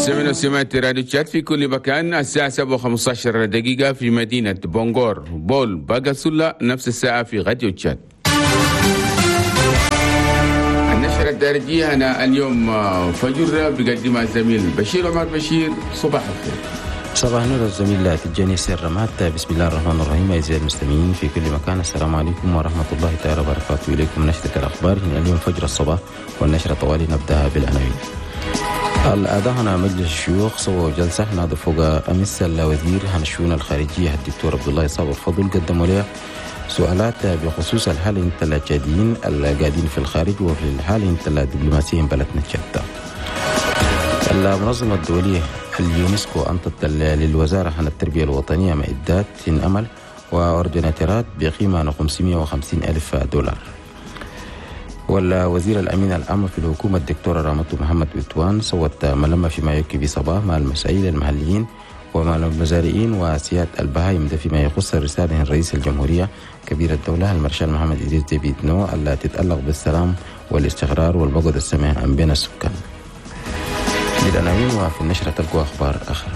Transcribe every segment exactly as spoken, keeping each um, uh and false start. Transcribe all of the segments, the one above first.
مستمعينا وسمعت راديو تشات في كل مكان. الساعة سبعة وخمسة عشر دقيقة في مدينة بونغور بول باغاسولا، نفس الساعة في راديو تشات. النشرة الدارجية هنا اليوم فجر بقدمها الزميل بشير عمر بشير. صباح الخير. صباح النور الزميل تجاني سير رمات. بسم الله الرحمن الرحيم. أعزائي المستمعين في كل مكان، السلام عليكم ورحمة الله تعالى وبركاته. إليكم نشرة الأخبار هنا اليوم فجر الصباح، والنشرة طوالي نبدأها بالعناوين. الأعضاء هنا مجلس الشيوخ سووا جلسة نادوا فوق أمس الوزير عن الشؤون الخارجية الدكتور عبد الله صابر فضل، قدموا له سؤالات بخصوص الحالة انت اللاجئين القاعدين في الخارج وفي الحالة انت الدبلوماسيين بلدنا تشتى. المنظمة الدولية اليونسكو أنطت للوزارة عن التربية الوطنية معدات أمل وأورديناتيرات بقيمة خمسمائة وخمسين ألف دولار. والوزير الأمين العام في الحكومة الدكتورة رامتو محمد بتوان صوت ملمة فيما يكفي بصباح مع المسائل المحليين ومع المزارعين وسيادة البهايم ده فيما يخص الرسالة رئيس الجمهورية كبير الدولة المارشال محمد إدريس ديفيد نو التي تتعلق بالسلام والاستقرار والبقود السماء بين السكان. بالعناوين وفي النشرة تلقوا أخبار أخرى.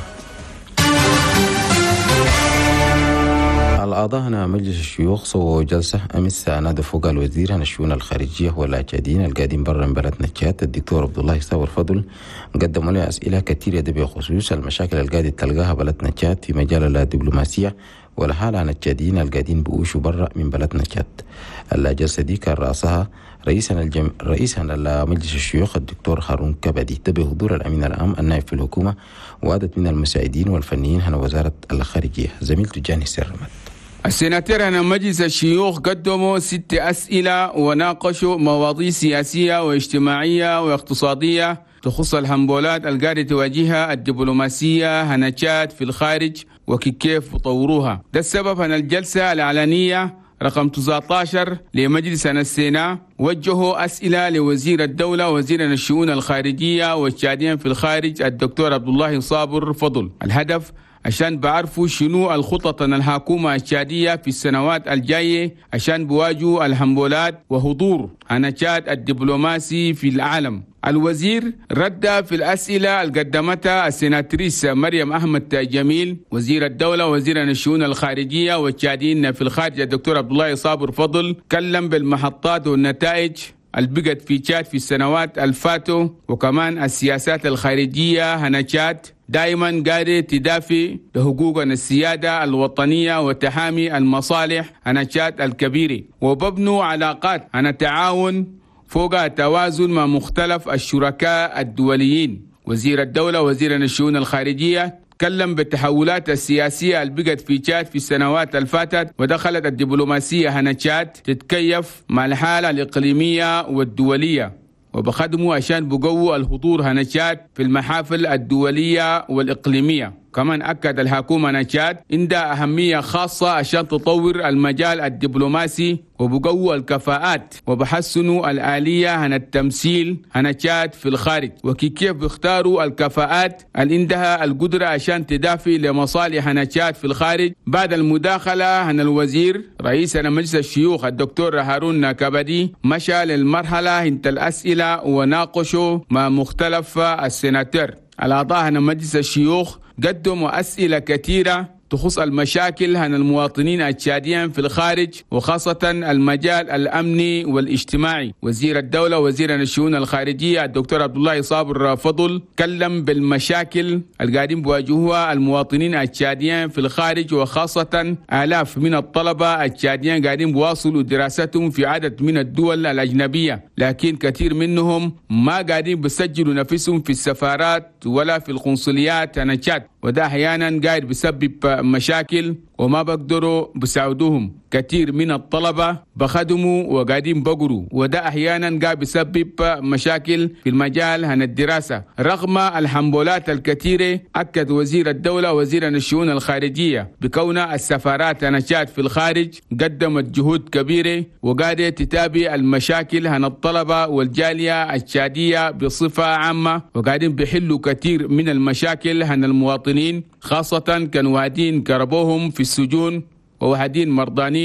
الأعضاء هنا مجلس الشيوخ سووا جلسة أمس نادوا فوق الوزير عن الشؤون الخارجية واللاجئين القاعدين برا من بلدنا تشاد الدكتور عبد الله صابر فضل، قدموا له أسئلة كثيرة بخصوص المشاكل القاعدة تلقاها بلدنا تشاد في مجال الدبلوماسية والحالة عن التشاديين القاعدين بوشوا برا من بلدنا تشاد. الجلسة دي كان رأسها رئيسنا الجم... رئيسنا مجلس الشيوخ الدكتور هارون كبدي بحضور الأمين العام النائب في الحكومة وعدد من المساعدين والفنيين عن وزارة الخارجية. زميل تجاني سرمت. السيناتير عن مجلس الشيوخ قدموا ست أسئلة وناقشوا مواضيع سياسية واجتماعية واقتصادية تخص الهمبولات القاعدة تواجهها الدبلوماسية هنشات في الخارج وكيف يطوروها. ده السبب أن الجلسة الإعلانية رقم تسعة عشر لمجلس السيناء وجهوا أسئلة لوزير الدولة وزير الشؤون الخارجية والشادين في الخارج الدكتور عبد الله صابر فضل. الهدف عشان بعرفوا شنو الخطط الحكومة الشادية في السنوات الجاية عشان بواجهوا الهمبولات وحضور هنشات الدبلوماسي في العالم. الوزير رد في الأسئلة اللي قدمتها السيناتريس مريم أحمد جميل وزير الدولة وزير الشؤون الخارجية والشادين في الخارج الدكتور عبد الله صابر فضل. كلم بالمحطات والنتائج البقت في تشاد في السنوات الفاتوا وكمان السياسات الخارجية هنشات دائما قاعدة تدافع بحقوقنا السيادة الوطنية وتحامي المصالح هنشات الكبيرة وببنوا علاقات عن التعاون فوق التوازن مع مختلف الشركاء الدوليين. وزير الدولة وزير الشؤون الخارجية تكلم بالتحولات السياسية اللي بقت في تشاد في السنوات الفاتت ودخلت الدبلوماسية هنشات تتكيف مع الحالة الإقليمية والدولية وبخدموا عشان بقووا الحضور هنشات في المحافل الدولية والإقليمية. كمان أكد الحكومة نشاد عندها أهمية خاصة عشان تطور المجال الدبلوماسي وبقووا الكفاءات وبحسنوا الآلية عن التمثيل هنشات في الخارج وكيف بيختاروا الكفاءات اللي عندها القدرة عشان تدافع لمصالح هنشات في الخارج. بعد المداخلة عن الوزير رئيسنا مجلس الشيوخ الدكتور هارون كبدي مشى للمرحلة انت الأسئلة وناقشوا مع مختلف السيناتير. الأعضاء عن مجلس الشيوخ قدموا أسئلة كثيرة تخص المشاكل عن المواطنين التشاديين في الخارج وخاصة المجال الأمني والاجتماعي. وزير الدولة وزير الشؤون الخارجية الدكتور عبد الله صابر فضل كلم بالمشاكل القاعدين بواجهوها المواطنين التشاديين في الخارج وخاصة آلاف من الطلبة التشاديين قاعدين بواصلوا دراستهم في عدد من الدول الأجنبية، لكن كثير منهم ما قاعدين بيسجلوا نفسهم في السفارات ولا في القنصليات هنشات، وده أحيانا قاعد بسبب مشاكل وما بقدروا بساعدوهم. كثير من الطلبة بخدموا وقاعدين بقروا وده أحيانا قاعد بسبب مشاكل في المجال عن الدراسة. رغم الحمبولات الكثيرة أكد وزير الدولة وزير الشؤون الخارجية بكون السفارات هنشات في الخارج قدمت جهود كبيرة وقاعدة تتابع المشاكل عن الطلبة والجالية التشادية بصفة عامة وقاعدين بيحلوا كثير من المشاكل عن المواطنين خاصة كانوا قاعدين كربوهم في السجون وواحدين مرضانين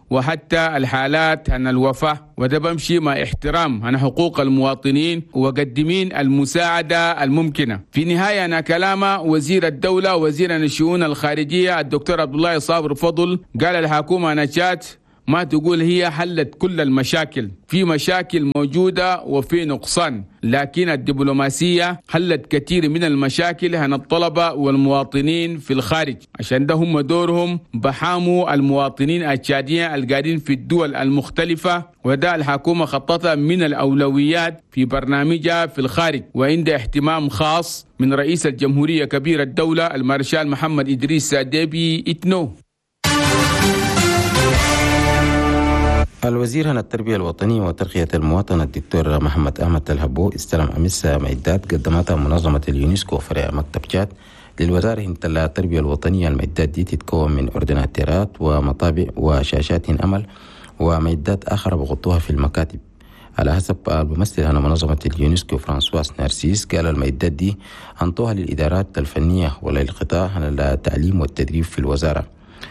وحتى الحالات عن الوفاة، وده بمشي مع احترام عن حقوق المواطنين وقدمين المساعدة الممكنة. في نهاية أنا كلام وزير الدولة وزير الشؤون الخارجية الدكتور عبد الله صابر فضل قال الحكومة نشات ما تقول هي حلت كل المشاكل، في مشاكل موجودة وفي نقصان، لكن الدبلوماسية حلت كثير من المشاكل عن الطلبة والمواطنين في الخارج، عشان ده هم دورهم بحاموا المواطنين التشاديين القاعدين في الدول المختلفة، وده الحكومة خطتها من الأولويات في برنامجها في الخارج، وعند اهتمام خاص من رئيس الجمهورية كبير الدولة المارشال محمد إدريس ديبي إتنو. الوزير عن التربية الوطنية وترقية المواطنة الدكتور محمد أحمد الهبو استلم أمس معدات قدمتها منظمة اليونسكو فرع مكتب جاد للوزارة انتلا التربية الوطنية. المعدات دي تتكون من أورديناتيرات ومطابع وشاشات أمل ومعدات آخر بغطوها في المكاتب. على حسب الممثل عن منظمة اليونسكو فرانسواس نارسيس، قال المعدات دي أنطوها للإدارات الفنية وللقطاع عن التعليم والتدريب في الوزارة،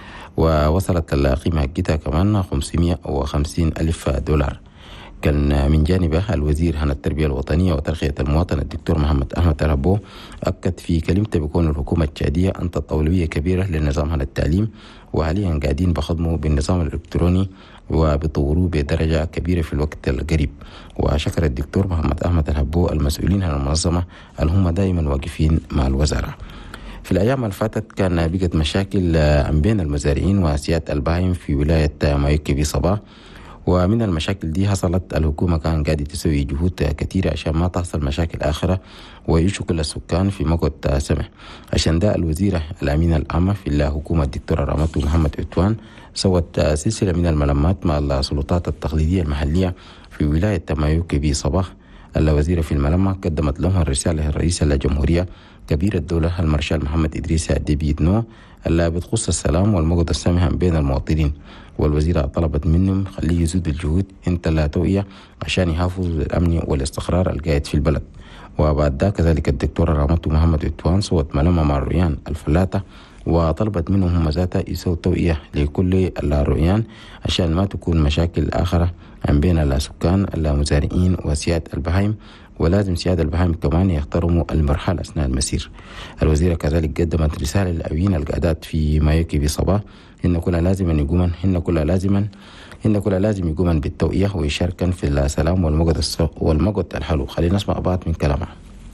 ووصلت القيمة حقتها كمان خمسمائة وخمسين ألف دولار. كان من جانبه الوزير عن التربية الوطنية وترقية المواطنة الدكتور محمد أحمد الهبو أكد في كلمته بكون الحكومة التشادية أنطت أولوية كبيرة للنظام عن التعليم، وحاليا قاعدين بخدموا بالنظام الإلكتروني وبطوروه بدرجة كبيرة في الوقت القريب. وشكر الدكتور محمد أحمد الهبو المسؤولين عن المنظمة اللي هم دائما واقفين مع الوزارة. في الأيام اللي فاتت كان بقت مشاكل بين المزارعين وسيادة البهايم في ولاية مايوكي بصباح، ومن المشاكل دي حصلت الحكومة كان قاعدة تسوي جهود كثيرة عشان ما تحصل مشاكل آخرة ويعيشوا كل السكان في مقعد سمح. عشان ده الوزيرة الأمينة العامة في الحكومة الدكتورة رامتو محمد عتوان سوت سلسلة من الملمات مع السلطات التقليدية المحلية في ولاية مايوكي بصباح. الوزيرة في الملمة قدمت لهم الرسالة الرئيس الجمهورية كبير الدولة المارشال محمد إدريس ديبي إتنو اللي بتخص السلام والمقعد السامح بين المواطنين، والوزيرة طلبت منهم خليه يزود الجهود انت لا توقية عشان يحافظوا للأمن والاستقرار القائد في البلد. وبعد ذلك كذلك الدكتورة رامتو محمد عتوان صوت ملمة مع الرؤيان الفلاتة وطلبت منهم هم ذاتها يسووا توقية لكل الرؤيان عشان ما تكون مشاكل آخرة بين السكان المزارعين وسيادة البهايم، ولازم سيادة البهايم كمان يحترموا المرحلة أثناء المسير. الوزيرة كذلك قدمت رسالة للأبين القادات في مايوكي بصباح إن كل لازم يقومن إن كل لازما إن كل لازم يقومن بالتوقية ويشاركن في السلام والمقعد والمقعد الحلو. خلينا نسمع بعض من كلامها.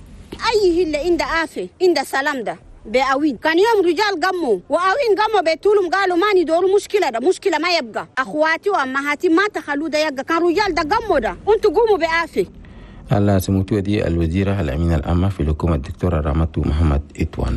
أي هلا عند آفة عند السلام ده بأوين كان يوم رجال قموا وأوين قموا بيتولهم قالوا ما ندوروا مشكلة ده مشكلة ما يبقى أخواتي وأمهاتي ما تخلوا ده يبقى كان رجال ده قموا ده أنتوا قوموا بآفة. على سموتو دي الوزيرة الأمينة العامة في الحكومة الدكتورة رامتو محمد إتوان.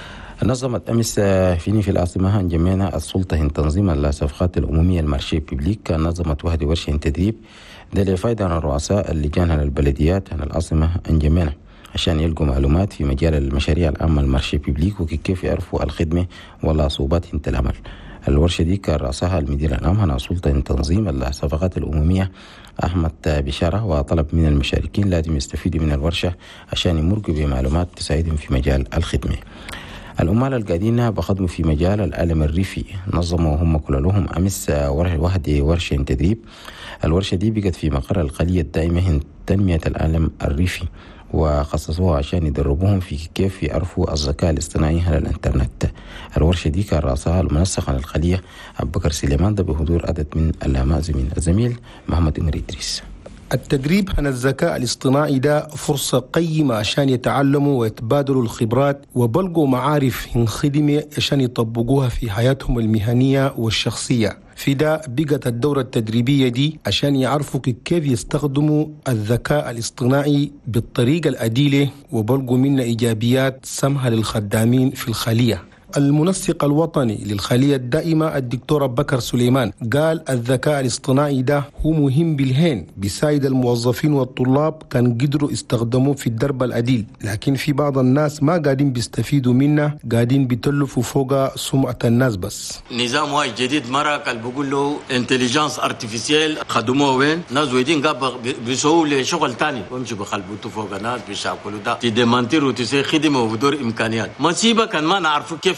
نظمت أمس فيني في العاصمة جمعنا السلطة تنظيم الصفقات الأممية المارشي بيبليك. كان نظمت وحدة ورشة تدريب ده لفائدة عن الرؤساء اللجان عن البلديات عن العاصمة جمعنا عشان يلقوا معلومات في مجال المشاريع العامة المارشي بيبليك وكيف يعرفوا الخدمة ولا صعوبات العمل. الورشة دي كان رأسها المدير العام عن سلطة تنظيم الصفقات الأممية أحمد بشارة، وطلب من المشاركين لازم يستفيدوا من الورشة عشان يمرقوا بمعلومات تساعدهم في مجال الخدمة. العمال القاعدين بخدموا في مجال العالم الريفي نظموا هم كلهم أمس وحدة ورشة تدريب. الورشة دي بقت في مقر الخلية الدائمة تنمية العالم الريفي، وخصصوها عشان يدربوهم في كيف يعرفوا الذكاء الاصطناعي على الانترنت. الورشة دي كان رأسها المنسق عن الخلية أبو بكر سليمان ده بحضور عدد من الأمازمين. الزميل محمد إمر إدريس. التدريب عن الذكاء الاصطناعي ده فرصة قيمة عشان يتعلموا ويتبادلوا الخبرات وبلغوا معارف خدمة عشان يطبقوها في حياتهم المهنية والشخصية. في ده بقت الدورة التدريبية دي عشان يعرفوا كيف يستخدموا الذكاء الاصطناعي بالطريقة العديلة وبلغوا منها إيجابيات سمحة للخدامين في الخلية. المنسق الوطني للخلية الدائمة الدكتور أبو بكر سليمان قال الذكاء الاصطناعي ده هو مهم بالهين بيساعد الموظفين والطلاب كان قدروا يستخدموه في الدرب العديل، لكن في بعض الناس ما قاعدين بيستفيدوا منه، قاعدين بيتلفوا فوق سمعة الناس بس. نظام واي جديد مرة قال بقول له انتليجنس ارتفيسيال خدموه وين ناس ويدين قاب بيسووا له شغل تاني ويمشي بخلبوته فوق ناس بيشاكلوا ده تدمنتيروا تسي خدمة ودور إمكانيات مصيبة كان ما نعرفوا كيف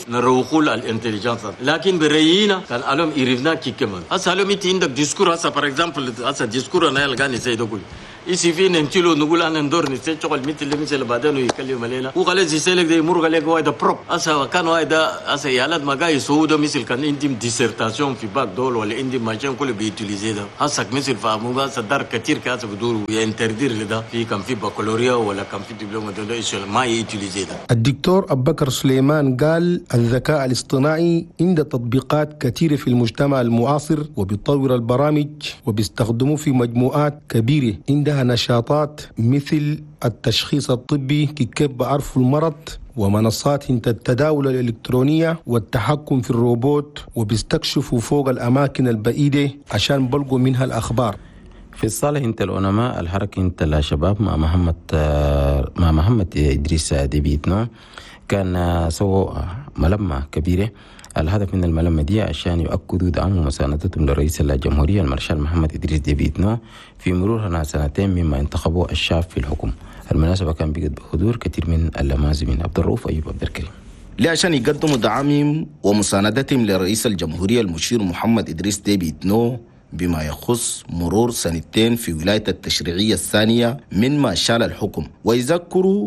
كيف نروقوا الانتليجنس، لكن برينا كان اليوم يريفنا كي كمان. هسه اليوم انت عندك ديسكور، هسه فور اكزامبل هسه ديسكور انا يلقاني سيد اقول يسي في نمتلو نقول انا ندور نسي شغل مثل مثل بعدين يكلم علينا وقال يسالك ده يمر عليك وايد بروب. هسه كان وايد هسه يالد ما جاي سوده مثل كان عندي ديسرتاسيون في باك دول ولا عندي ماشين كله بيوتيليزي ده. هسه مثل فهموا هسه دار كثير كاسه بدور ينتردير لده في كان في بكالوريا ولا كان في دبلوم ده ايش ما يوتيليزي ده. الدكتور أبو بكر سليمان قال الذكاء الاصطناعي عنده تطبيقات كثيرة في المجتمع المعاصر وبيطور البرامج وبيستخدموه في مجموعات كبيرة عندها نشاطات مثل التشخيص الطبي كيف بعرفوا المرض ومنصات التداول الإلكترونية والتحكم في الروبوت وبيستكشفوا فوق الأماكن البعيدة عشان بلقوا منها الأخبار. في الصالح انت العلماء الحركة انت الشباب مع محمد مع محمد إدريس ديبي إتنو كان سووا ملمة كبيرة. الهدف من الملمة دي عشان يؤكدوا دعم ومساندتهم لرئيس الجمهورية المارشال محمد إدريس ديبي إتنو في مرورها سنتين مما انتخبوا الشعب في الحكم. المناسبة كان بيقد بحضور كثير من اللمازمين. عبد الرؤوف أيوب عبد الكريم عشان يقدموا دعمهم ومساندتهم لرئيس الجمهورية المشير محمد إدريس ديبي إتنو بما يخص مرور سنتين في ولاية التشريعية الثانية من ما شال الحكم، ويذكروا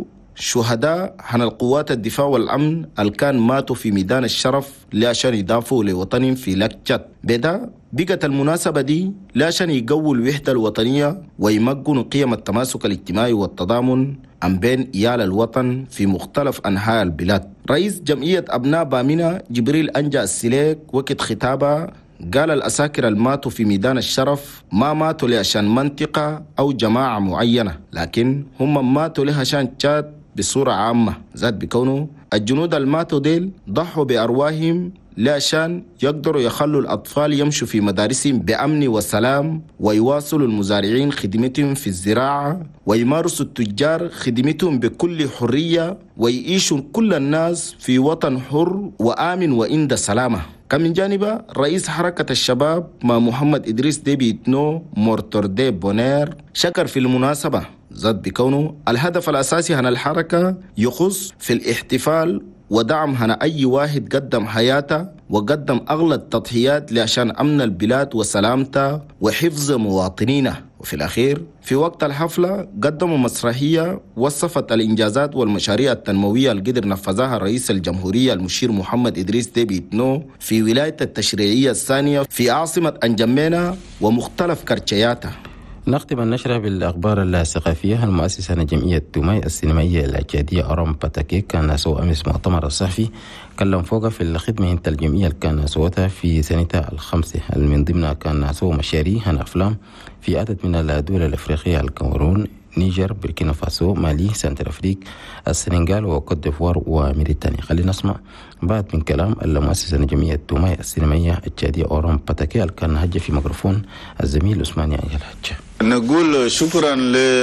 شهداء عن القوات الدفاع والأمن الكان ماتوا في ميدان الشرف لعشان يدافعوا لوطنهم في لكجات. بدا بقت المناسبة دي لعشان يقووا الوحدة الوطنية ويمكنوا قيم التماسك الاجتماعي والتضامن عن بين إيال الوطن في مختلف أنحاء البلاد. رئيس جمعية أبناء بامنة جبريل أنجا السليك وقت خطابه قال الأساكر الماتوا في ميدان الشرف ما ماتوا لعشان منطقة أو جماعة معينة، لكن هم ماتوا لها عشان تشاد بصورة عامة، ذات بكونه الجنود الماتوا ديل ضحوا بأرواحهم لعشان يقدروا يخلوا الأطفال يمشوا في مدارسهم بأمن وسلام، ويواصلوا المزارعين خدمتهم في الزراعة، ويمارسوا التجار خدمتهم بكل حرية، ويعيشوا كل الناس في وطن حر وآمن وعند سلامة. كان من جانبه رئيس حركة الشباب مع محمد إدريس ديبي إتنو مورتور دي بونير شكر في المناسبة ذات بكونه الهدف الأساسي عن الحركة يخص في الاحتفال ودعم هنا أي واحد قدم حياته وقدم أغلى التضحيات لعشان أمن البلاد وسلامته وحفظ مواطنينه. وفي الأخير في وقت الحفلة قدموا مسرحية وصفت الإنجازات والمشاريع التنموية اللي قدر نفذها رئيس الجمهورية المشير محمد إدريس ديبي إتنو في ولاية التشريعية الثانية في عاصمة أنجمينا ومختلف كرتشياتها. نختم النشرة بالأخبار الثقافية. المؤسسة الجمعية توماي السينمائية الأكادية أرام باتاكي كان سوى أمس مؤتمر الصحفي كلم فوق في الخدمة انت الجمعية كان سوتها في سنتها الخمسة من ضمنها كان سوى مشاريع عن أفلام في عدد من الدول الأفريقية الكاميرون نيجر بوركينا فاسو مالي سنتر أفريق السنغال وكوت ديفوار وموريتانيا. خلينا نسمع بعد من كلام المؤسسة الجمعية توماي السينمائية الأكادية أرام باتاكي كان هجة في ميكروفون الزميل عثماني أيال هجة. نقول شكرا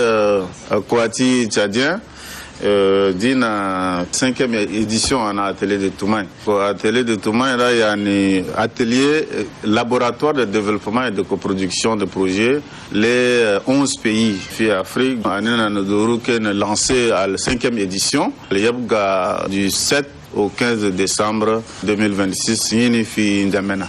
لأخواتي تشاديين دينا cinquième édition en atelier de Toumaï. Atelier de Toumaï là yani atelier laboratoire de développement et de coproduction de projets les onze pays في Afrique. أنا ندورو كان lancé à la cinquième édition. يبقى du sept au quinze décembre deux mille vingt-six يني في N'Djamena.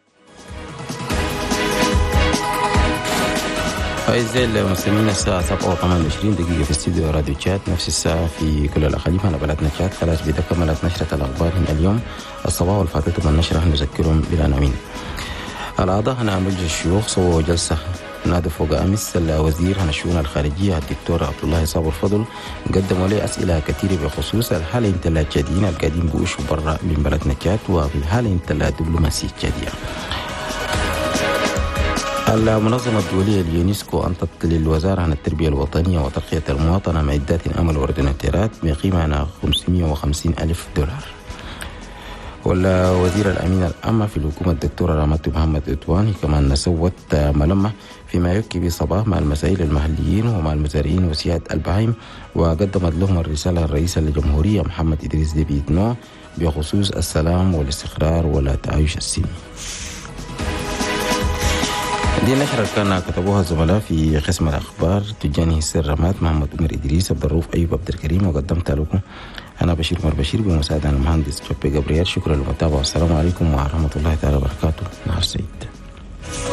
أعزائي المستمعين الساعة سبعة وثمان وعشرين دقيقة في استديو راديو تشات، نفس الساعة في كل الأقاليم. أنا بلدنا تشات خلاص بدأ كملت نشرة الأخبار من اليوم الصباح والفاتت من النشرة نذكرهم بالعناوين. الأعضاء هنا مجلس الشيوخ سووا جلسة نادوا فوق أمس الوزير عن الشؤون الخارجية الدكتور عبد الله صابر فضل قدموا لي أسئلة كثيرة بخصوص الحالة التلاجئين القاعدين بوشوا برا من بلدنا تشات وبالحالة الدبلوماسية التشادية. المنظمة الدولية اليونسكو أنطت للوزارة عن التربية الوطنية وترقية المواطنة معدات أمل وردنتيرات بقيمة خمسمائة وخمسين ألف دولار. والوزير الأمين العام في الحكومة الدكتورة رامات محمد إتواني كمان سوت ملمة فيما يبكي بصباح مع المسائل المحليين ومع المزارعين وسيادة البهائم، وقدمت لهم الرسالة الرئيس الجمهورية محمد إدريس ديبي إتنو بخصوص السلام والاستقرار والتعايش السلمي. دي نشرة كان كتبوها الزملاء في قسم الأخبار تجاني سر رمات محمد عمر إدريس عبد الرؤوف أيوب عبد الكريم، وقدمتها لكم أنا بشير عمر بشير بمساعدة المهندس جوبي جابرييل. شكرا للمتابعة والسلام عليكم ورحمة الله تعالى وبركاته. نهار سعيد.